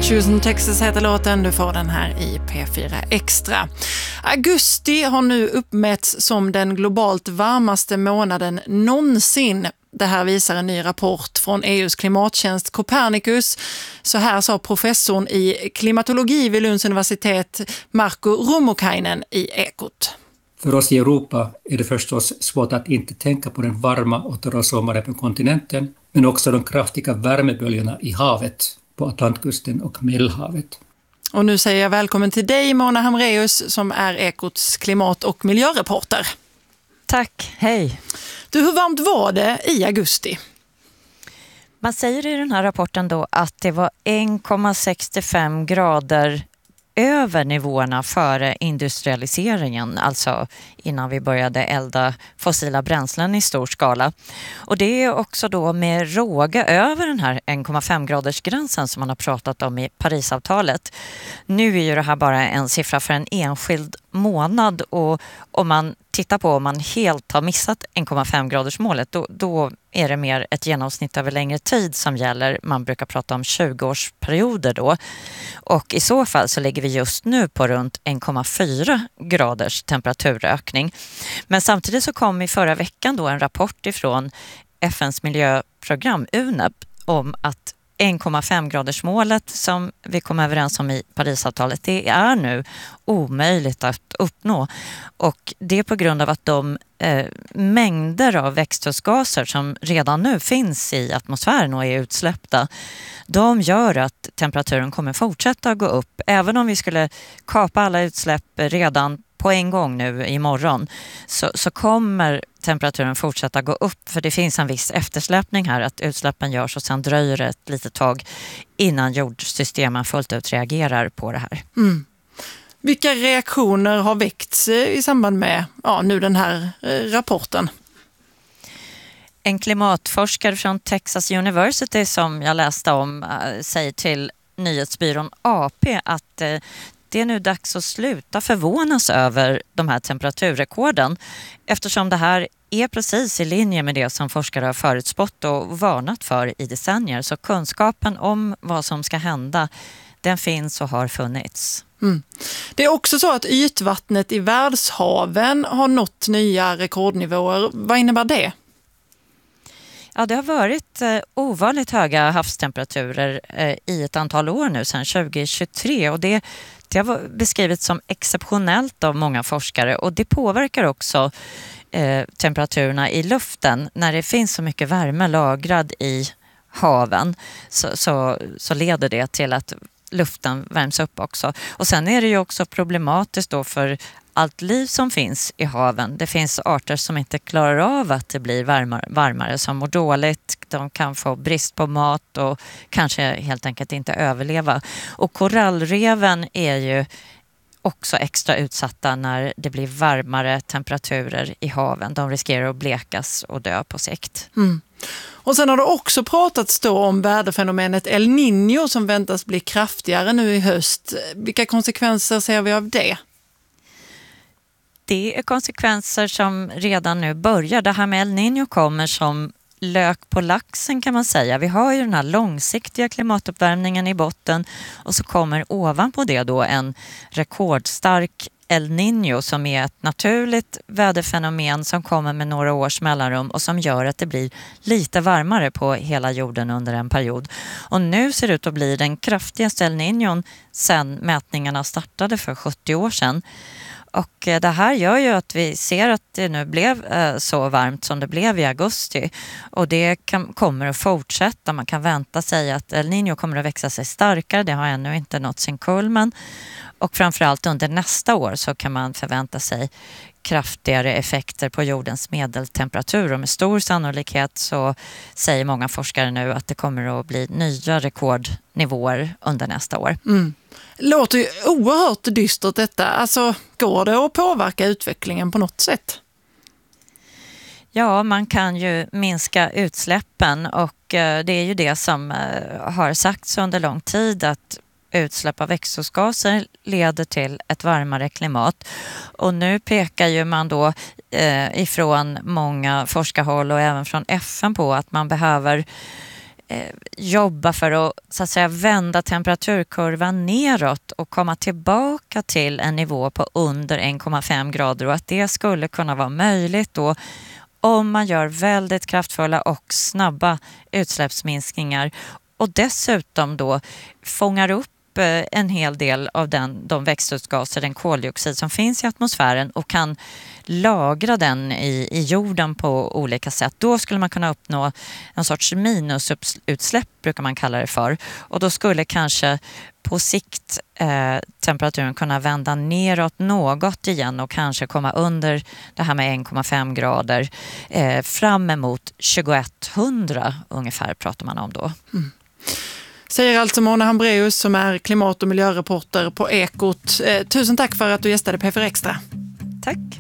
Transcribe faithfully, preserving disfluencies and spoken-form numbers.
Choosing Texas heter låten, du får den här i P fyra Extra. Augusti har nu uppmätts som den globalt varmaste månaden någonsin. Det här visar en ny rapport från E U:s klimattjänst Copernicus. Så här sa professorn i klimatologi vid Lunds universitet Marko Rummukainen i Ekot. För oss i Europa är det förstås svårt att inte tänka på den varma och torra sommaren på kontinenten, men också de kraftiga värmeböljorna i havet, på Atlantkusten och Medelhavet. Och nu säger jag välkommen till dig, Mona Hamreus, som är Ekots klimat- och miljöreporter. Tack, hej. Du, hur varmt var det i augusti? Man säger i den här rapporten då att det var en komma sextiofem grader över nivåerna före industrialiseringen, alltså innan vi började elda fossila bränslen i stor skala. Och det är också då med råga över den här en komma fem graders gränsen som man har pratat om i Parisavtalet. Nu är ju det här bara en siffra för en enskild månad, och om man tittar på om man helt har missat en komma fem graders målet, då, då är det mer ett genomsnitt över längre tid som gäller. Man brukar prata om tjugo-årsperioder då. Och i så fall så ligger vi just nu på runt en komma fyra graders temperaturökning. Men samtidigt så kom i förra veckan då en rapport ifrån F N:s miljöprogram U N E P om att en komma fem graders målet som vi kom överens om i Parisavtalet, det är nu omöjligt att uppnå. Och det är på grund av att de eh, mängder av växthusgaser som redan nu finns i atmosfären och är utsläppta, de gör att temperaturen kommer fortsätta gå upp. Även om vi skulle kapa alla utsläpp redan på en gång nu imorgon, så, så kommer temperaturen fortsätta gå upp, för det finns en viss eftersläpning här, att utsläppen görs och sen dröjer det ett litet tag innan jordsystemen fullt ut reagerar på det här. Mm. Vilka reaktioner har väckts i samband med ja, nu den här rapporten? En klimatforskare från Texas University som jag läste om säger till nyhetsbyrån A P att det är nu dags att sluta förvånas över de här temperaturrekorden, eftersom det här är precis i linje med det som forskare har förutspått och varnat för i decennier. Så kunskapen om vad som ska hända, den finns och har funnits. Mm. Det är också så att ytvattnet i världshaven har nått nya rekordnivåer. Vad innebär det? Ja, det har varit eh, ovanligt höga havstemperaturer eh, i ett antal år nu, sedan tjugo tjugotre, och det, det har beskrivits som exceptionellt av många forskare, och det påverkar också eh, temperaturerna i luften. När det finns så mycket värme lagrad i haven så, så, så leder det till att luften värms upp också. Och sen är det ju också problematiskt då för allt liv som finns i haven. Det finns arter som inte klarar av att det blir varmare, varmare, som mår dåligt. De kan få brist på mat och kanske helt enkelt inte överleva. Och korallreven är ju också extra utsatta när det blir varmare temperaturer i haven. De riskerar att blekas och dö på sikt. Mm. Och sen har det också pratats då om väderfenomenet El Niño som väntas bli kraftigare nu i höst. Vilka konsekvenser ser vi av det? Det är konsekvenser som redan nu börjar. Det här med El Niño kommer som lök på laxen, kan man säga. Vi har ju den här långsiktiga klimatuppvärmningen i botten, och så kommer ovanpå det då en rekordstark El Niño som är ett naturligt väderfenomen som kommer med några års mellanrum och som gör att det blir lite varmare på hela jorden under en period. Och nu ser det ut att bli den kraftigaste El Niñon sedan mätningarna startade för sjuttio år sedan. Och det här gör ju att vi ser att det nu blev så varmt som det blev i augusti. Och det kan, kommer att fortsätta. Man kan vänta sig att El Niño kommer att växa sig starkare. Det har ännu inte nått sin kulmen. Och framförallt under nästa år så kan man förvänta sig kraftigare effekter på jordens medeltemperatur. Och med stor sannolikhet så säger många forskare nu att det kommer att bli nya rekordnivåer under nästa år. Mm. Låter ju oerhört dystert detta. Alltså, går det att påverka utvecklingen på något sätt? Ja, man kan ju minska utsläppen, och det är ju det som har sagts under lång tid, att utsläpp av växthusgaser leder till ett varmare klimat. Och nu pekar ju man då eh, ifrån många forskarhåll och även från F N på att man behöver jobba för att, så att säga, vända temperaturkurvan neråt och komma tillbaka till en nivå på under en komma fem grader, och att det skulle kunna vara möjligt då om man gör väldigt kraftfulla och snabba utsläppsminskningar och dessutom då fångar upp en hel del av den, de växthusgaser, den koldioxid som finns i atmosfären och kan lagra den i, i jorden på olika sätt. Då skulle man kunna uppnå en sorts minusutsläpp, brukar man kalla det för. Och då skulle kanske på sikt eh, temperaturen kunna vända neråt något igen och kanske komma under det här med en komma fem grader eh, fram emot tjugoetthundra ungefär pratar man om då. Mm. Säger alltså Mona Hambreus som är klimat- och miljöreporter på Ekot. Eh, tusen tack för att du gästade P fyra Extra. Tack.